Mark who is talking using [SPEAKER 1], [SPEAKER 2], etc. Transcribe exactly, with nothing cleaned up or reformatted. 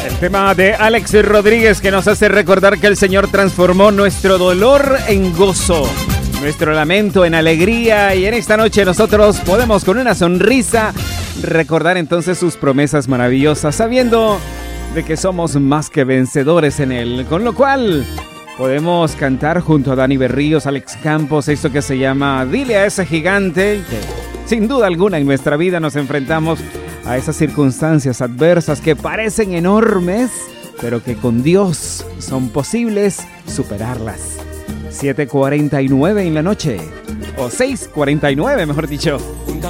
[SPEAKER 1] El tema de Alex Rodríguez que nos hace recordar que el Señor transformó nuestro dolor en gozo, nuestro lamento en alegría, y en esta noche nosotros podemos con una sonrisa recordar entonces sus promesas maravillosas, sabiendo de que somos más que vencedores en Él, con lo cual podemos cantar junto a Dani Berríos, Alex Campos, esto que se llama Dile a ese gigante, que sin duda alguna en nuestra vida nos enfrentamos a esas circunstancias adversas que parecen enormes, pero que con Dios son posibles superarlas. siete cuarenta y nueve en la noche, o seis cuarenta y nueve mejor dicho.